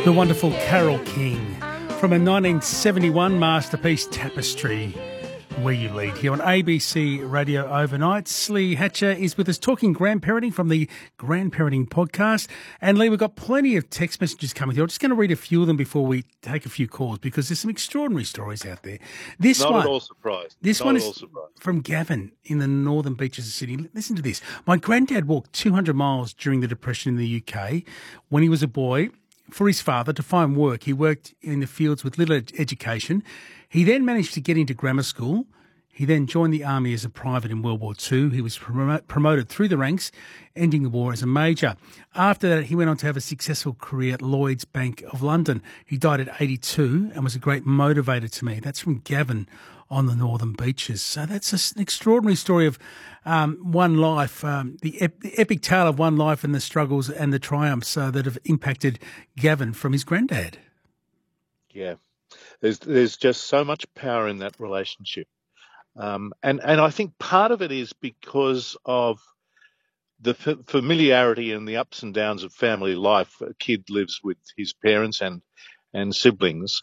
The wonderful Carole King from a 1971 masterpiece, Tapestry, Where You Lead, here on ABC Radio Overnight. Lee Hatcher is with us talking grandparenting from the Grandparenting Podcast. And Lee, we've got plenty of text messages coming through. I'm just going to read a few of them before we take a few calls because there's some extraordinary stories out there. Not at all surprised. This one is from Gavin in the northern beaches of Sydney. Listen to this. My granddad walked 200 miles during the Depression in the UK when he was a boy for his father to find work. He worked in the fields with little education. He then managed to get into grammar school. He then joined the army as a private in World War II. He was promoted through the ranks, ending the war as a major. After that, he went on to have a successful career at Lloyd's Bank of London. He died at 82 and was a great motivator to me. That's from Gavin on the northern beaches. So that's an extraordinary story of one life, the epic tale of one life and the struggles and the triumphs that have impacted Gavin from his granddad. Yeah, there's just so much power in that relationship. And I think part of it is because of the familiarity and the ups and downs of family life. A kid lives with his parents and siblings,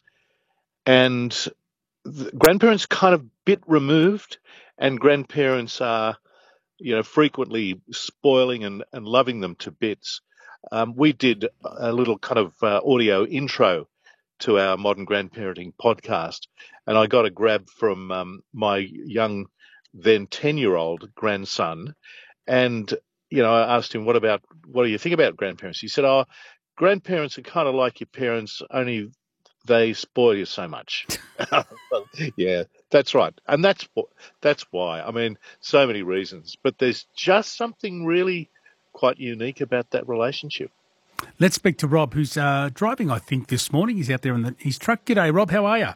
and the grandparents kind of bit removed, and grandparents are, frequently spoiling and loving them to bits. We did a little kind of audio intro to our Modern Grandparenting podcast, and I got a grab from my young, then 10-year-old grandson, and I asked him, what do you think about grandparents? He said, "Oh, grandparents are kind of like your parents, only they spoil you so much." Well, yeah, that's right, and that's why. I mean, so many reasons, but there's just something really quite unique about that relationship. Let's speak to Rob, who's driving, I think, this morning. He's out there in his truck. G'day, Rob. How are you?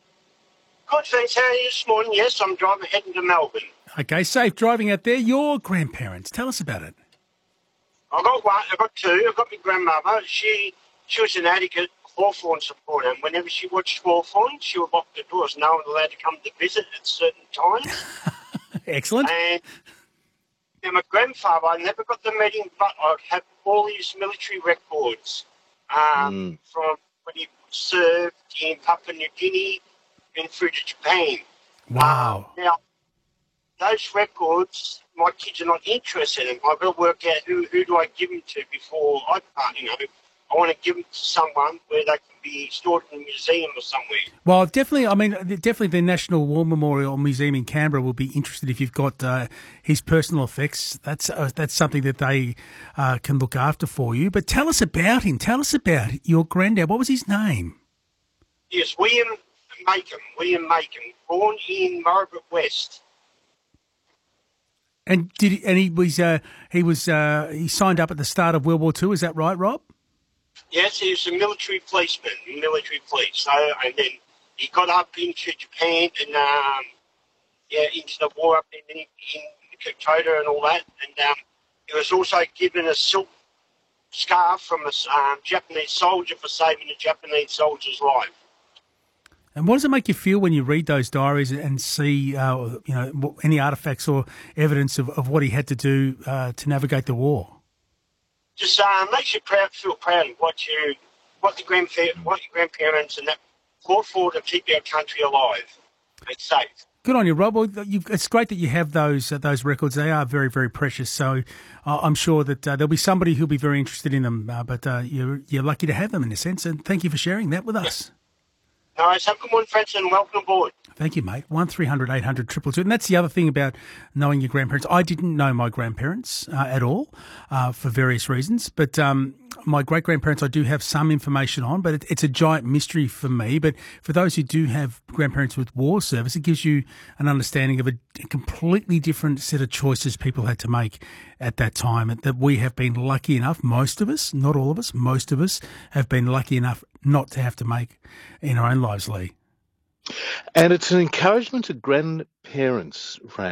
Good, thanks. How are you this morning? Yes, I'm driving, heading to Melbourne. Okay, safe driving out there. Your grandparents, tell us about it. I've got one. I've got two. I've got my grandmother. She was an addict at Hawthorn supporter, and whenever she watched Hawthorn, she would lock the doors. No one allowed to come to visit at certain times. Excellent. And my grandfather, I never got to meet him, but I have all his military records from when he served in Papua New Guinea and through to Japan. Wow. Now, those records, my kids are not interested in. I've got to work out who do I give them to before I part, I want to give them to someone where they can be stored in a museum or somewhere. Well, definitely, definitely the National War Memorial Museum in Canberra will be interested if you've got his personal effects. That's something that they can look after for you. But tell us about him. Tell us about your granddad. What was his name? Yes, William Macon, born in Margaret West. And he signed up at the start of World War II. Is that right, Rob? Yes, he was a military policeman, So, and then he got up into Japan and into the war up in Kokoda and all that. And he was also given a silk scarf from a Japanese soldier for saving a Japanese soldier's life. And what does it make you feel when you read those diaries and see, any artefacts or evidence of what he had to do to navigate the war? Just makes you feel proud of what your grandparents and that fought for to keep our country alive and safe. Good on you, Rob. Well, it's great that you have those records. They are very, very precious. So I'm sure that there'll be somebody who'll be very interested in them. But you're lucky to have them in a sense. And thank you for sharing that with us. All right, so good morning, friends, and welcome aboard. Thank you, mate. 1300 800 222. And that's the other thing about knowing your grandparents. I didn't know my grandparents at all for various reasons. But my great-grandparents I do have some information on, but it's a giant mystery for me. But for those who do have grandparents with war service, it gives you an understanding of a completely different set of choices people had to make at that time. That we have been lucky enough, most of us, not all of us, most of us have been lucky enough not to have to make in our own lives, Lee. And it's an encouragement to grandparents, Fran.